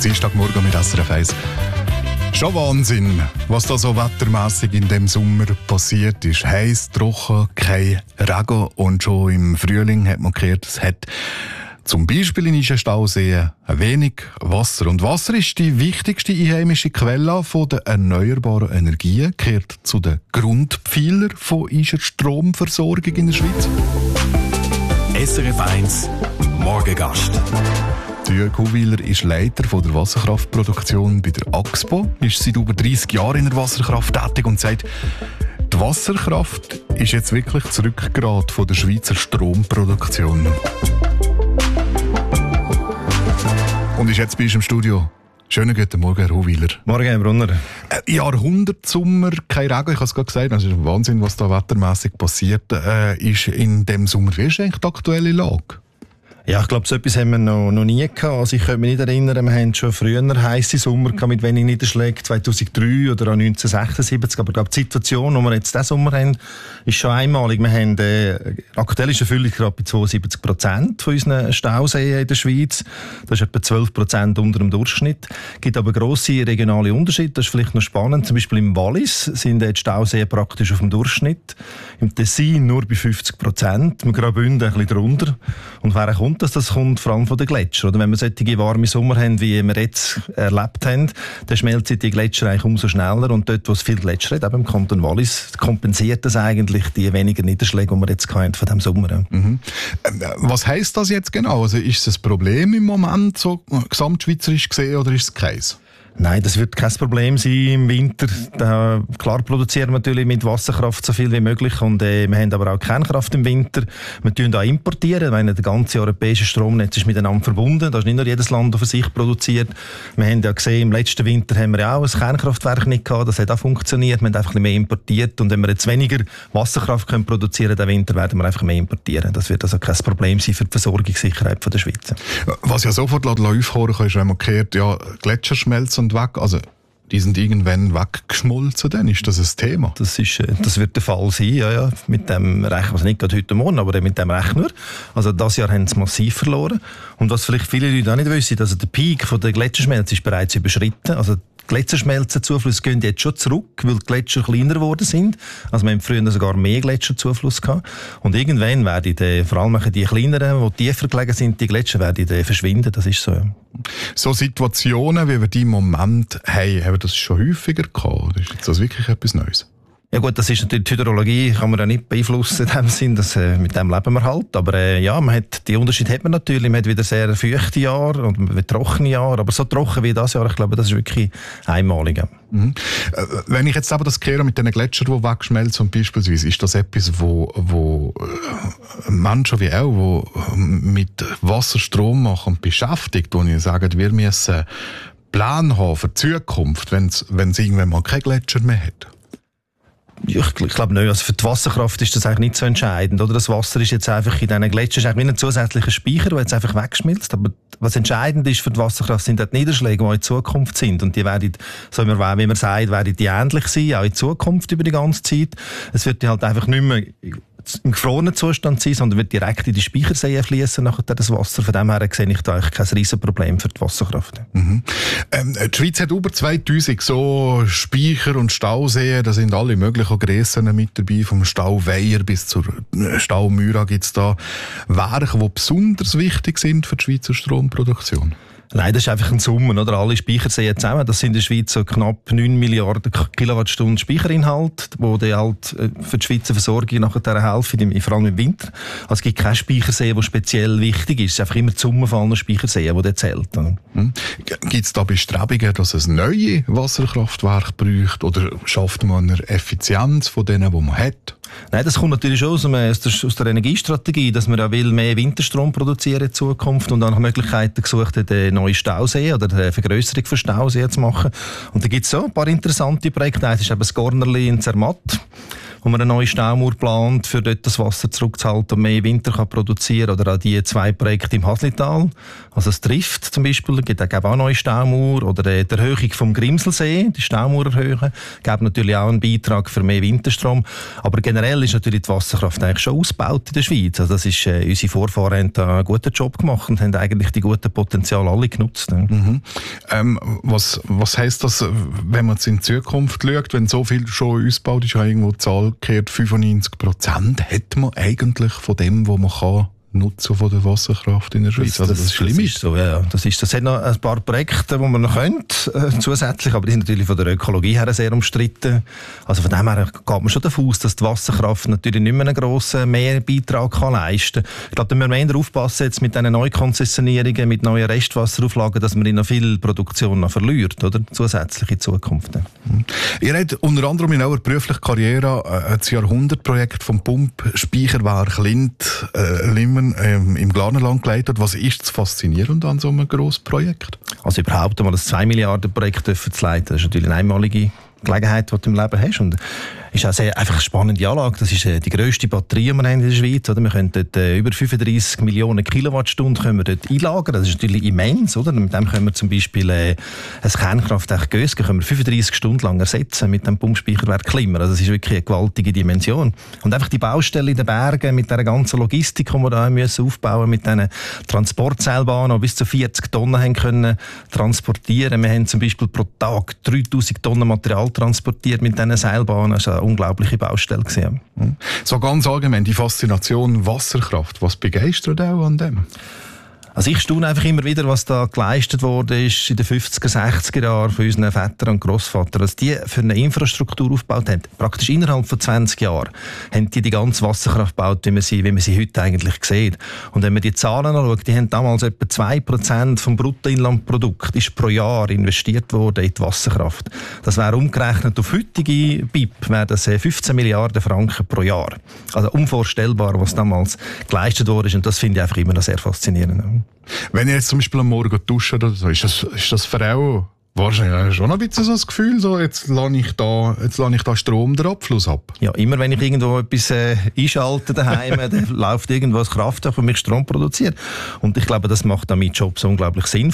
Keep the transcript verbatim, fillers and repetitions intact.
Dienstagmorgen mit S R F eins. Schon Wahnsinn, was da so wettermässig in dem Sommer passiert ist. Heiß, trocken, kein Regen und schon im Frühling hat man gehört, es hat zum Beispiel in Ischenstauseen ein wenig Wasser. Und Wasser ist die wichtigste einheimische Quelle von der erneuerbaren Energien, gehört zu den Grundpfeilern von Ischer Stromversorgung in der Schweiz. S R F eins Morgengast. Jörg Huwiler ist Leiter von der Wasserkraftproduktion bei der Axpo, ist seit über dreissig Jahren in der Wasserkraft tätig und sagt, die Wasserkraft ist jetzt wirklich das Rückgrat von der Schweizer Stromproduktion. Und ist jetzt bei uns im Studio. Schönen guten Morgen, Herr Huwiler. Morgen, Herr Brunner. Äh, Jahrhundertsommer, kein Regen, ich habe es gerade gesagt, das ist ein Wahnsinn, was da wettermässig passiert äh, ist in dem Sommer. Wie ist eigentlich die aktuelle Lage? Ja, ich glaube, so etwas haben wir noch, noch nie gehabt. Also ich kann mich nicht erinnern, wir hatten schon früher heisse Sommer gehabt mit wenig Niederschlägen, zweitausenddrei oder auch neunzehnhundertsechsundsiebzig. Aber ich glaube, die Situation, die wir jetzt diesen Sommer haben, ist schon einmalig. Wir haben äh, aktuell ist die Erfüllungsgrad bei zweiundsiebzig Prozent von unseren Stauseen in der Schweiz. Das ist etwa zwölf Prozent unter dem Durchschnitt. Es gibt aber grosse regionale Unterschiede. Das ist vielleicht noch spannend. Zum Beispiel im Wallis sind die Stauseen praktisch auf dem Durchschnitt. Im Tessin nur bei fünfzig Prozent. Im Graubünden ein bisschen drunter. Und wer kommt das? Das kommt vor allem von den Gletschern. Oder wenn wir solche warme Sommer haben, wie wir jetzt erlebt haben, dann schmelzen die Gletscher eigentlich umso schneller. Und dort, wo es viel Gletscher hat, eben im Kanton Wallis, kompensiert das eigentlich die weniger Niederschläge, die wir jetzt hatten von diesem Sommer. Mhm. Was heisst das jetzt genau? Also ist es ein Problem im Moment, so gesamtschweizerisch gesehen, oder ist es keins? Nein, das wird kein Problem sein im Winter. Da, klar produzieren wir natürlich mit Wasserkraft so viel wie möglich und äh, wir haben aber auch Kernkraft im Winter. Wir tun auch importieren, weil das ganze europäische Stromnetz ist miteinander verbunden. Da ist nicht nur jedes Land für sich produziert. Wir haben ja gesehen, im letzten Winter haben wir ja auch ein Kernkraftwerk nicht gehabt. Das hat auch funktioniert. Wir haben einfach ein bisschen mehr importiert und wenn wir jetzt weniger Wasserkraft können produzieren den Winter, werden wir einfach mehr importieren. Das wird also kein Problem sein für die Versorgungssicherheit der Schweiz. Was ja sofort aufhören kann, ist, wenn man hört, ja, Gletscher schmelzen und weg, also die sind irgendwann weggeschmolzen, dann ist das ein Thema. Das, ist, das wird der Fall sein, ja, ja. Mit dem Rechner, also nicht gerade heute Morgen, aber mit dem Rechner. Also das Jahr haben sie massiv verloren. Und was vielleicht viele Leute auch nicht wissen, also der Peak von der Gletscherschmelze ist bereits überschritten. Also Gletscherschmelzenzuflüsse gehen jetzt schon zurück, weil die Gletscher kleiner geworden sind. Also wir haben früher sogar mehr Gletscherzufluss gehabt. Und irgendwann werden die, vor allem die kleineren, die tiefer gelegen sind, die Gletscher werden die verschwinden. Das ist so. Ja. So Situationen, wie wir die im Moment haben, haben wir das schon häufiger gehabt? Oder ist das wirklich etwas Neues? Ja gut, das ist natürlich die Hydrologie, kann man ja nicht beeinflussen in dem Sinn, das, äh, mit dem leben wir halt. Aber äh, ja, man hat, die Unterschiede hat man natürlich. Man hat wieder sehr feuchte Jahre und wieder trockene Jahre, aber so trocken wie das Jahr, ich glaube, das ist wirklich einmalig. Ja. Mhm. Äh, wenn ich jetzt aber das kehre mit den Gletschern, die wegschmelzen, beispielsweise, ist das etwas, wo, wo äh, Menschen wie auch, wo mit Wasserstrom machen beschäftigt, wo ich sage, wir müssen Plan haben für die Zukunft, wenn es irgendwann mal keinen Gletscher mehr hat? Ich, ich glaube nicht. Also für die Wasserkraft ist das eigentlich nicht so entscheidend. Oder? Das Wasser ist jetzt einfach in diesen Gletschern eigentlich wie ein zusätzlicher Speicher, der jetzt einfach wegschmilzt. Aber was entscheidend ist für die Wasserkraft, sind die Niederschläge, die in Zukunft sind. Und die werden, so wie man, wie man sagt, werden die ähnlich sein, auch in Zukunft über die ganze Zeit. Es wird halt einfach nicht mehr im gefrorenen Zustand sein, sondern wird direkt in die Speicherseen fließen nachher das Wasser. Von dem her sehe ich da eigentlich kein Riesenproblem für die Wasserkraft. Mhm. Ähm, die Schweiz hat über zweitausend so Speicher und Stauseen, da sind alle möglichen Grössen mit dabei, vom Stau Weiher bis zur Stau Myra gibt es da Werke, die besonders wichtig sind für die Schweizer Stromproduktion. Nein, das ist einfach ein Summen, oder? Alle Speicherseen zusammen. Das sind in der Schweiz so knapp neun Milliarden Kilowattstunden Speicherinhalt, wo die halt für die Schweizer Versorgung nachher helfen, vor allem im Winter. Also es gibt keinen Speichersee, der speziell wichtig ist. Es ist einfach immer die Summe von allen Speicherseen, die zählt. Hm. Gibt es da Bestrebungen, dass es neue Wasserkraftwerke braucht? Oder schafft man eine Effizienz von denen, die man hat? Nein, das kommt natürlich schon aus, der, aus der Energiestrategie, dass man auch will mehr Winterstrom produzieren in Zukunft und dann nach Möglichkeiten gesucht hat, neue Stauseen oder eine Vergrößerung von Stauseen zu machen. Und da gibt es so ein paar interessante Projekte. Eins ist eben das Gornerli in Zermatt, wo man eine neue Staumauer plant, für dort das Wasser zurückzuhalten und mehr im Winter kann produzieren. Oder auch die zwei Projekte im Haslital. Also das Trift zum Beispiel, da gibt es auch eine neue Staumauer. Oder die Erhöhung vom Grimselsee, die Staumauer erhöhen, gibt natürlich auch einen Beitrag für mehr Winterstrom. Aber generell ist natürlich die Wasserkraft eigentlich schon ausgebaut in der Schweiz. Also das ist, äh, unsere Vorfahren haben da einen guten Job gemacht und haben eigentlich die guten Potenziale alle genutzt. Ne? Mhm. Ähm, was, was heisst das, wenn man jetzt in die Zukunft schaut, wenn so viel schon ausgebaut ist, irgendwo die Zahl gehört, fünfundneunzig Prozent, hat man eigentlich von dem, was man kann, Nutzen von der Wasserkraft in der Schweiz. Also das, das, das schlimm ist so, ja. Das ist, das hat noch ein paar Projekte, die man noch könnte, äh, zusätzlich, aber die sind natürlich von der Ökologie her sehr umstritten. Also von dem her geht man schon davon aus, dass die Wasserkraft natürlich nicht mehr einen grossen Mehrbeitrag kann leisten kann. Ich glaube, da müssen wir eher aufpassen jetzt mit diesen neuen Konzessionierungen, mit neuen Restwasserauflagen, dass man noch viel Produktion noch verliert, oder? Zusätzlich in Zukunft. Mhm. Ihr habt unter anderem in eurer beruflichen Karriere äh, das Jahrhundertprojekt vom Pumpspeicherwerk Lind, äh, Limmen ähm, im Glarnerland geleitet. Was ist das Faszinierende an so einem grossen Projekt? Also überhaupt einmal ein zwei Milliarden Projekt zu leiten, das ist natürlich eine einmalige Gelegenheit, die du im Leben hast. Und ist auch sehr, einfach eine spannende Anlage. Das ist äh, die grösste Batterie, die wir haben in der Schweiz. Oder? Wir können dort äh, über fünfunddreissig Millionen Kilowattstunden können wir dort einlagern. Das ist natürlich immens. Oder? Mit dem können wir zum Beispiel äh, ein Kernkraftwerk Gösgen können wir fünfunddreissig Stunden lang ersetzen mit dem Pumpspeicherwerk Klimmer. Also das ist wirklich eine gewaltige Dimension. Und einfach die Baustelle in den Bergen mit der ganzen Logistik, die wir da müssen aufbauen mit diesen Transportseilbahnen, die bis zu vierzig Tonnen haben können transportieren. Wir haben zum Beispiel pro Tag dreitausend Tonnen Material transportiert mit diesen Seilbahnen. Das war eine unglaubliche Baustelle gewesen. So ganz allgemein, die Faszination Wasserkraft, was begeistert auch an dem? Also ich staune einfach immer wieder, was da geleistet wurde ist in den fünfziger, sechziger Jahren von unseren Vätern und Grossvätern, dass die für eine Infrastruktur aufgebaut haben. Praktisch innerhalb von zwanzig Jahren haben die die ganze Wasserkraft gebaut, wie man sie, wie man sie heute eigentlich sieht. Und wenn man die Zahlen anschaut, die haben damals etwa zwei Prozent vom Bruttoinlandprodukt ist pro Jahr investiert worden in die Wasserkraft. Das wäre umgerechnet auf heutige B I P, wäre das fünfzehn Milliarden Franken pro Jahr. Also unvorstellbar, was damals geleistet wurde. Und das finde ich einfach immer noch sehr faszinierend. Wenn ihr jetzt zum Beispiel am Morgen duscht oder so, ist das, ist das für auch wahrscheinlich schon ein bisschen so das Gefühl, so, jetzt lasse ich da, jetzt lasse ich da Strom den Abfluss ab? Ja, immer wenn ich irgendwo etwas äh, einschalte daheim, dann läuft irgendwo ein Kraftwerk, das mich Strom produziert. Und ich glaube, das macht dann meinen Job so unglaublich sinnvoll.